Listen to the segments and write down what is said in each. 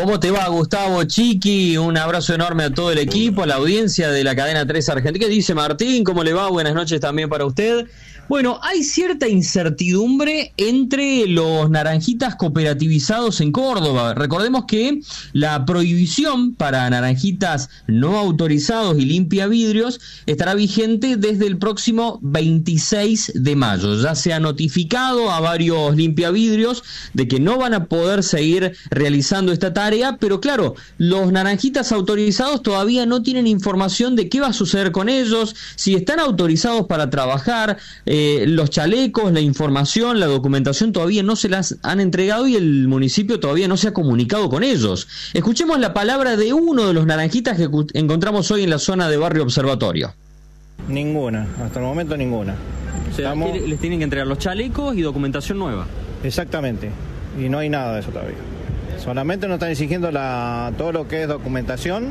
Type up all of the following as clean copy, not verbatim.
¿Cómo te va, Gustavo Chiqui? Un abrazo enorme a todo el equipo, a la audiencia de la cadena 3 Argentina. ¿Qué dice Martín? ¿Cómo le va? Buenas noches también para usted. Bueno, hay cierta incertidumbre entre los naranjitas cooperativizados en Córdoba. Recordemos que la prohibición para naranjitas no autorizados y limpiavidrios estará vigente desde el próximo 26 de mayo. Ya se ha notificado a varios limpiavidrios de que no van a poder seguir realizando esta tarea, pero claro, los naranjitas autorizados todavía no tienen información de qué va a suceder con ellos, si están autorizados para trabajar. Los chalecos, la información, la documentación todavía no se las han entregado y el municipio todavía no se ha comunicado con ellos. Escuchemos la palabra de uno de los naranjitas que encontramos hoy en la zona de Barrio Observatorio. Ninguna, hasta el momento ninguna. O sea, les tienen que entregar los chalecos y documentación nueva. Exactamente, y no hay nada de eso todavía. Solamente nos están exigiendo todo lo que es documentación,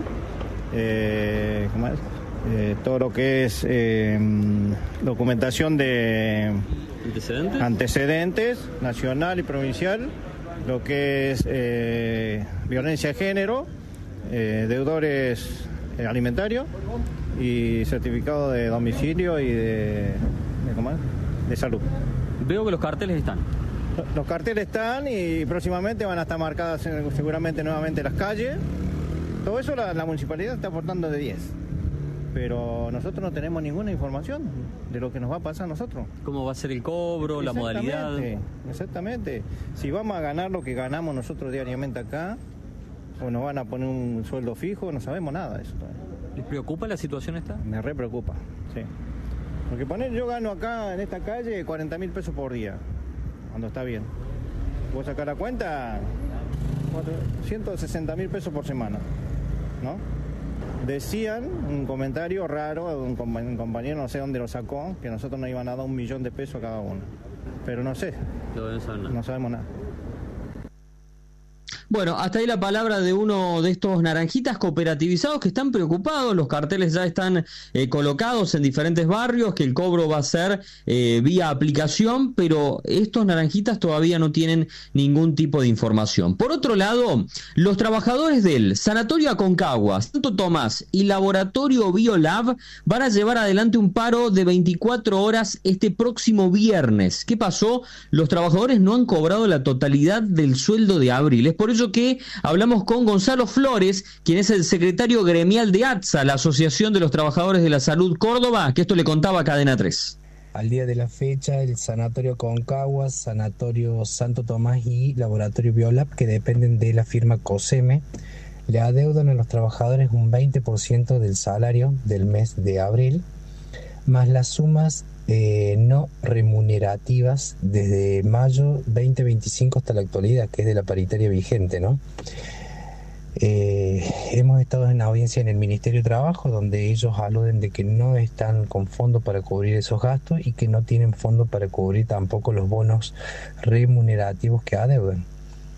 ¿cómo es? Todo lo que es documentación de antecedentes nacional y provincial, lo que es violencia de género, deudores alimentarios y certificado de domicilio y de salud. Veo que los carteles están. Los carteles están y próximamente van a estar marcadas seguramente nuevamente las calles. Todo eso la municipalidad está aportando de 10. Pero nosotros no tenemos ninguna información de lo que nos va a pasar a nosotros. ¿Cómo va a ser el cobro, la modalidad? Exactamente. Si vamos a ganar lo que ganamos nosotros diariamente acá, o nos van a poner un sueldo fijo, no sabemos nada de eso todavía. ¿Les preocupa la situación esta? Me re preocupa, sí. Porque yo gano acá en esta calle 40.000 pesos por día, cuando está bien. Vos sacás la cuenta, 160.000 pesos por semana, ¿no? Decían, un comentario raro, un compañero, no sé dónde lo sacó, que nosotros nos iban a dar 1 millón de pesos a cada uno. Pero no sé, no sabemos nada. Bueno, hasta ahí la palabra de uno de estos naranjitas cooperativizados que están preocupados. Los carteles ya están colocados en diferentes barrios, que el cobro va a ser vía aplicación, pero estos naranjitas todavía no tienen ningún tipo de información. Por otro lado, los trabajadores del Sanatorio Aconcagua, Santo Tomás y Laboratorio Biolab van a llevar adelante un paro de 24 horas este próximo viernes. ¿Qué pasó? Los trabajadores no han cobrado la totalidad del sueldo de abril. Es por eso que hablamos con Gonzalo Flores, quien es el secretario gremial de ATSA, la Asociación de los Trabajadores de la Salud Córdoba, que esto le contaba a Cadena 3. Al día de la fecha, el Sanatorio Aconcagua, Sanatorio Santo Tomás y Laboratorio Biolab, que dependen de la firma COSEME, le adeudan a los trabajadores un 20% del salario del mes de abril, más las sumas no remunerativas desde mayo 2025 hasta la actualidad, que es de la paritaria vigente, ¿no? Hemos estado en audiencia en el Ministerio de Trabajo, donde ellos aluden de que no están con fondos para cubrir esos gastos y que no tienen fondos para cubrir tampoco los bonos remunerativos que adeudan.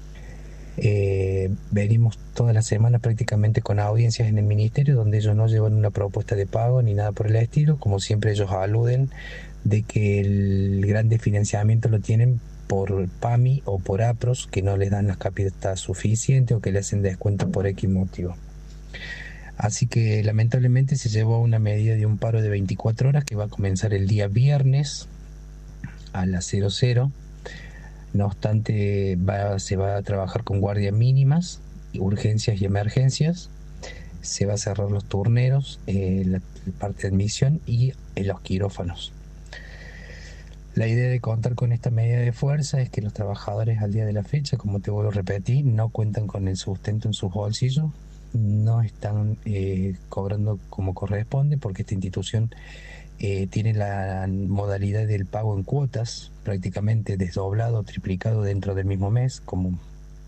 Venimos toda la semana prácticamente con audiencias en el ministerio, donde ellos no llevan una propuesta de pago ni nada por el estilo. Como siempre, ellos aluden de que el gran financiamiento lo tienen por PAMI o por APROS, que no les dan las capitas suficientes o que le hacen descuento por X motivo. Así que lamentablemente se llevó una medida de un paro de 24 horas que va a comenzar el día viernes a las 00. No obstante, se va a trabajar con guardias mínimas, urgencias y emergencias. Se va a cerrar los turneros, la parte de admisión y los quirófanos. La idea de contar con esta medida de fuerza es que los trabajadores al día de la fecha, como te vuelvo a repetir, no cuentan con el sustento en sus bolsillos, no están cobrando como corresponde, porque esta institución tiene la modalidad del pago en cuotas, prácticamente desdoblado, triplicado dentro del mismo mes, como...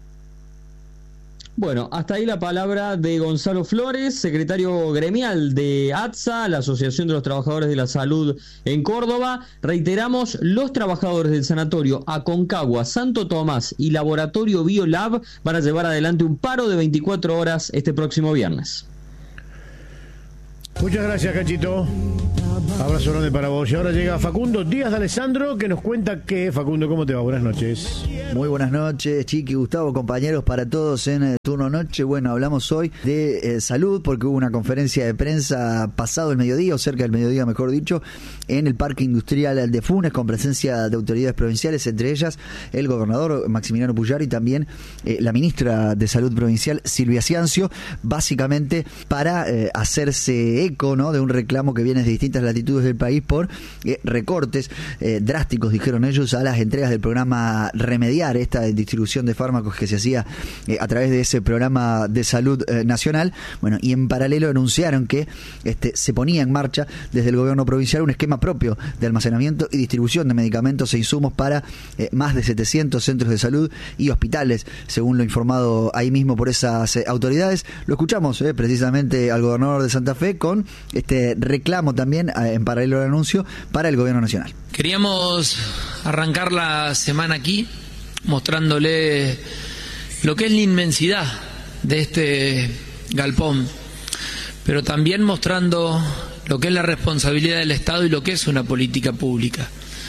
Bueno, hasta ahí la palabra de Gonzalo Flores, secretario gremial de ATSA, la Asociación de los Trabajadores de la Salud en Córdoba. Reiteramos, los trabajadores del Sanatorio Aconcagua, Santo Tomás y Laboratorio Biolab van a llevar adelante un paro de 24 horas este próximo viernes. Muchas gracias, Cachito. Abrazo grande para vos. Y ahora llega Facundo Díaz de Alessandro, que nos cuenta que... Facundo, ¿cómo te va? Buenas noches. Muy buenas noches, Chiqui, Gustavo, compañeros, para todos en Turno Noche. Bueno, hablamos hoy de salud, porque hubo una conferencia de prensa pasado el mediodía, o cerca del mediodía, mejor dicho, en el Parque Industrial de Funes, con presencia de autoridades provinciales, entre ellas el gobernador Maximiliano Puyaro y también la ministra de Salud provincial, Silvia Ciancio, básicamente para hacerse eco, ¿no?, de un reclamo que viene de distintas latitudes del país por recortes drásticos, dijeron ellos, a las entregas del programa Remediar, esta distribución de fármacos que se hacía a través de ese programa de salud nacional. Bueno, y en paralelo anunciaron que se ponía en marcha desde el gobierno provincial un esquema propio de almacenamiento y distribución de medicamentos e insumos para más de 700 centros de salud y hospitales, según lo informado ahí mismo por esas autoridades. Lo escuchamos precisamente al gobernador de Santa Fe con este reclamo también en paralelo al anuncio para el gobierno nacional. Queríamos arrancar la semana aquí mostrándole lo que es la inmensidad de este galpón, pero también mostrando lo que es la responsabilidad del Estado y lo que es una política pública.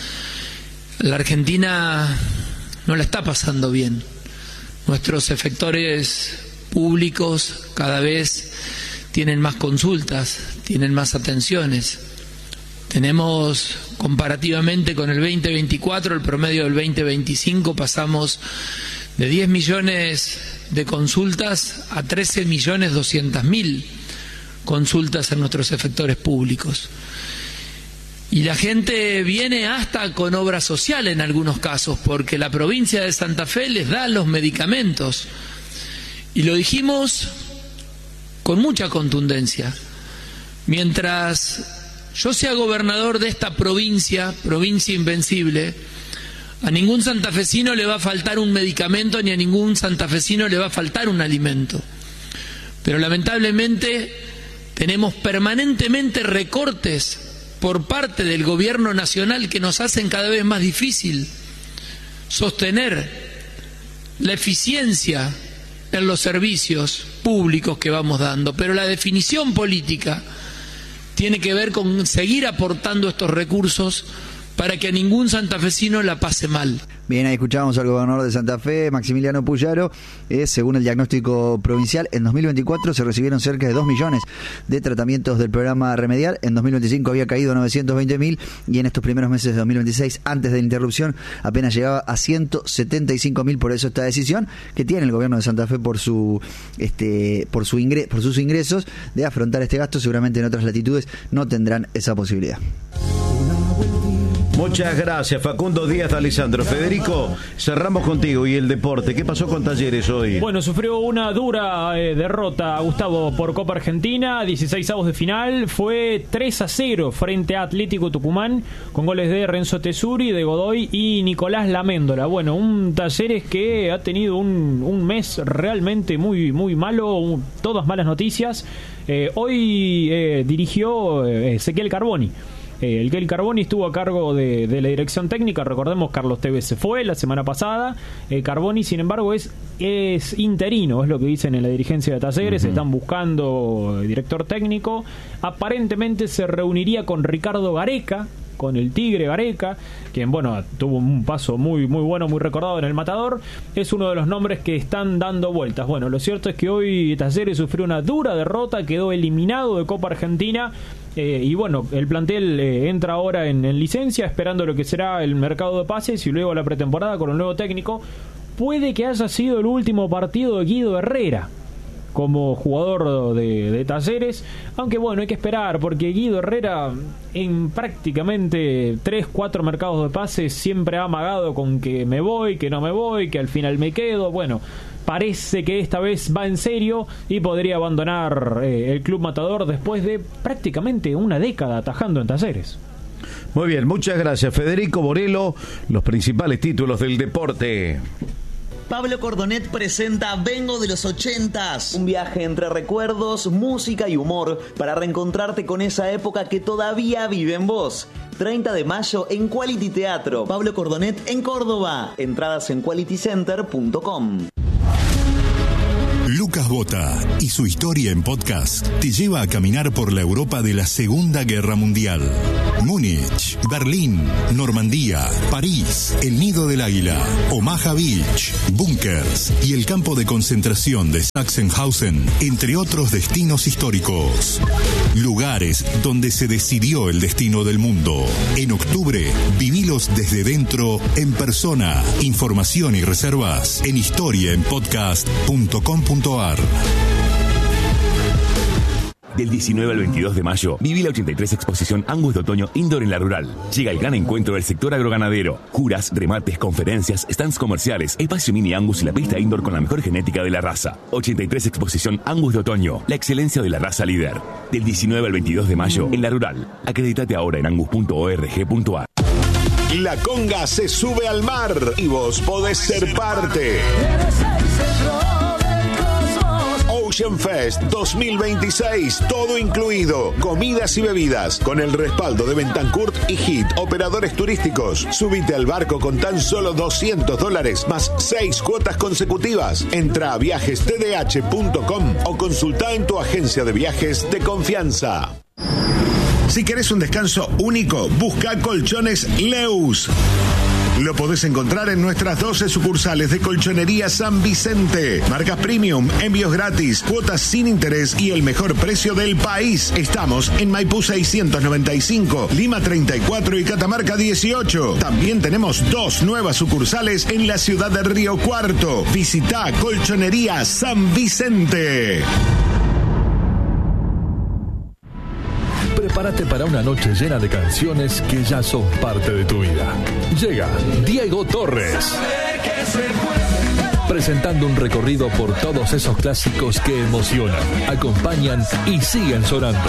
La Argentina no la está pasando bien. Nuestros efectores públicos cada vez tienen más consultas, tienen más atenciones. Tenemos, comparativamente con el 2024, el promedio del 2025, pasamos de 10 millones de consultas a 13.200.000 consultas en nuestros efectores públicos. Y la gente viene hasta con obra social en algunos casos, porque la provincia de Santa Fe les da los medicamentos. Y lo dijimos con mucha contundencia. Mientras yo sea gobernador de esta provincia invencible, a ningún santafesino le va a faltar un medicamento ni a ningún santafesino le va a faltar un alimento. Pero lamentablemente tenemos permanentemente recortes por parte del gobierno nacional que nos hacen cada vez más difícil sostener la eficiencia en los servicios públicos que vamos dando. Pero la definición política tiene que ver con seguir aportando estos recursos para que a ningún santafesino la pase mal. Bien, ahí escuchamos al gobernador de Santa Fe, Maximiliano Puyaro. Según el diagnóstico provincial, en 2024 se recibieron cerca de 2 millones de tratamientos del programa Remediar. En 2025 había caído a 920.000 y en estos primeros meses de 2026, antes de la interrupción, apenas llegaba a 175.000. Por eso esta decisión que tiene el gobierno de Santa Fe por sus ingresos de afrontar este gasto. Seguramente en otras latitudes no tendrán esa posibilidad. Muchas gracias, Facundo Díaz de Alessandro. Federico, cerramos contigo y el deporte. ¿Qué pasó con Talleres hoy? Bueno, sufrió una dura derrota, Gustavo, por Copa Argentina, 16avos de final. Fue 3-0 frente a Atlético Tucumán, con goles de Renzo Tesuri, de Godoy y Nicolás Laméndola. Bueno, un Talleres que ha tenido un mes realmente muy, muy malo, todas malas noticias. Hoy dirigió Ezequiel Carboni. El Carboni estuvo a cargo de la dirección técnica. Recordemos, Carlos Tevez se fue la semana pasada. Carboni, sin embargo, es interino, es lo que dicen en la dirigencia de Talleres. Están buscando director técnico. Aparentemente se reuniría con Ricardo Gareca, con el Tigre Gareca, quien, bueno, tuvo un paso muy, muy bueno, muy recordado en el Matador. Es uno de los nombres que están dando vueltas. Bueno, lo cierto es que hoy Talleres sufrió una dura derrota, quedó eliminado de Copa Argentina. Y bueno, el plantel entra ahora en licencia, esperando lo que será el mercado de pases y luego la pretemporada con un nuevo técnico. Puede que haya sido el último partido de Guido Herrera como jugador de Talleres, aunque bueno, hay que esperar, porque Guido Herrera en prácticamente 3-4 mercados de pases siempre ha amagado con que me voy, que no me voy, que al final me quedo. Bueno, parece que esta vez va en serio y podría abandonar el Club Matador después de prácticamente una década atajando en Talleres. Muy bien, muchas gracias, Federico Borelo. Los principales títulos del deporte. Pablo Cordonet presenta Vengo de los 80s, un viaje entre recuerdos, música y humor para reencontrarte con esa época que todavía vive en vos. 30 de mayo en Quality Teatro. Pablo Cordonet en Córdoba. Entradas en qualitycenter.com. Lucas Bota y su historia en podcast te lleva a caminar por la Europa de la Segunda Guerra Mundial. Múnich, Berlín, Normandía, París, el Nido del Águila, Omaha Beach, búnkers y el campo de concentración de Sachsenhausen, entre otros destinos históricos. Lugares donde se decidió el destino del mundo. En octubre, vivilos desde dentro, en persona. Información y reservas en historiaenpodcast.com.ar. Del 19 al 22 de mayo, viví la 83 Exposición Angus de Otoño Indoor en La Rural. Llega el gran encuentro del sector agroganadero. Juras, remates, conferencias, stands comerciales, espacio mini Angus y la pista indoor con la mejor genética de la raza. 83 Exposición Angus de Otoño, la excelencia de la raza líder. Del 19 al 22 de mayo, en La Rural. Acreditate ahora en angus.org.ar. La conga se sube al mar y vos podés ser parte. Ocean Fest 2026, todo incluido, comidas y bebidas, con el respaldo de Bentancourt y HIT, operadores turísticos. Subite al barco con tan solo $200 más 6 cuotas consecutivas. Entra a viajestdh.com o consulta en tu agencia de viajes de confianza. Si querés un descanso único, busca Colchones Leus. Lo podés encontrar en nuestras 12 sucursales de Colchonería San Vicente. Marcas premium, envíos gratis, cuotas sin interés y el mejor precio del país. Estamos en Maipú 695, Lima 34 y Catamarca 18. También tenemos 2 nuevas sucursales en la ciudad de Río Cuarto. Visita Colchonería San Vicente. Prepárate para una noche llena de canciones que ya son parte de tu vida. Llega Diego Torres, presentando un recorrido por todos esos clásicos que emocionan, acompañan y siguen sonando.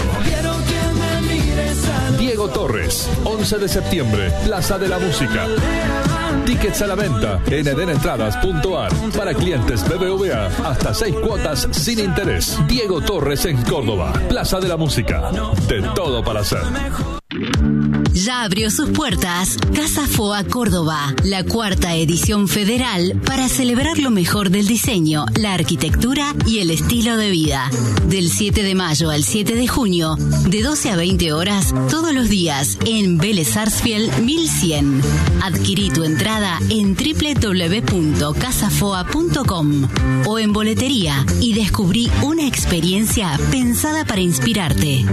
Diego Torres, 11 de septiembre, Plaza de la Música. Tickets a la venta en edenentradas.ar. Para clientes BBVA, hasta 6 cuotas sin interés. Diego Torres en Córdoba, Plaza de la Música. De todo para hacer. Ya abrió sus puertas Casa Foa Córdoba, la 4ª edición federal para celebrar lo mejor del diseño, la arquitectura y el estilo de vida. Del 7 de mayo al 7 de junio, de 12 a 20 horas, todos los días en Vélez Sarsfield 1100. Adquirí tu entrada en www.casafoa.com o en boletería y descubrí una experiencia pensada para inspirarte.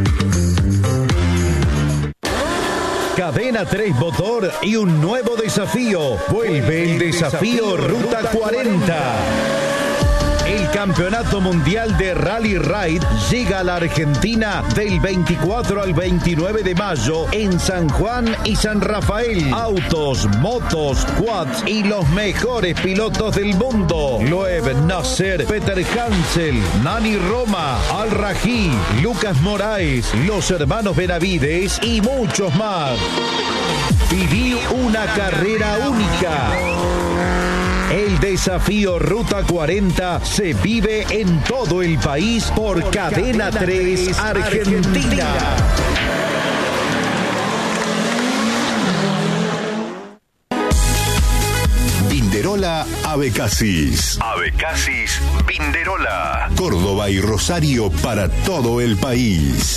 Cadena 3 Motor y un nuevo desafío. Vuelve el desafío Ruta 40. El Campeonato Mundial de Rally Ride llega a la Argentina del 24 al 29 de mayo en San Juan y San Rafael. Autos, motos, quads y los mejores pilotos del mundo. Loeb Nasser, Peter Hansel, Nani Roma, Al Rají, Lucas Moraes, los hermanos Benavides y muchos más. Viví una carrera única. El desafío Ruta 40 se vive en todo el país por Cadena 3 Argentina. Vinderola Abecasis. Abecasis Vinderola. Córdoba y Rosario para todo el país.